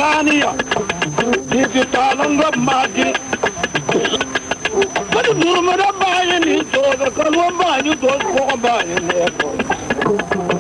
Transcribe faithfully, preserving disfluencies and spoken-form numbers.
Tanzania, Titi Talanga Madi. But the Burma buying it, or the Kalumba, you don't go buying it.